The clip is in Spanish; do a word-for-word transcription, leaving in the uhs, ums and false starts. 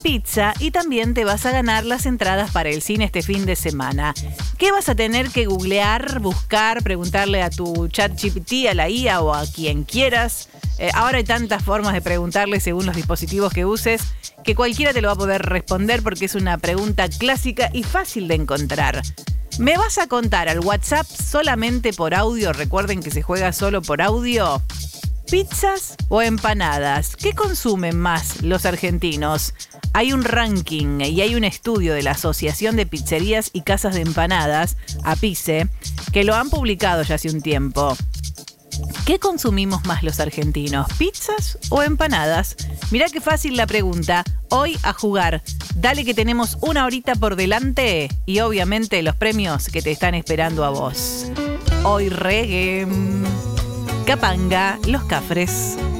pizza y también te vas a ganar las entradas para el cine este fin de semana. ¿Qué vas a tener que googlear, buscar, preguntarle a tu ChatGPT, a la I A o a quien quieras? Eh, ahora hay tantas formas de preguntarle según los dispositivos que uses que cualquiera te lo va a poder responder porque es una pregunta clásica y fácil de encontrar. ¿Me vas a contar al WhatsApp solamente por audio? Recuerden que se juega solo por audio. ¿Pizzas o empanadas? ¿Qué consumen más los argentinos? Hay un ranking y hay un estudio de la Asociación de Pizzerías y Casas de Empanadas, APICE, que lo han publicado ya hace un tiempo. ¿Qué consumimos más los argentinos? ¿Pizzas o empanadas? Mirá qué fácil la pregunta. Hoy a jugar. Dale que tenemos una horita por delante y obviamente los premios que te están esperando a vos. Hoy reggae. Capanga, Los Cafres.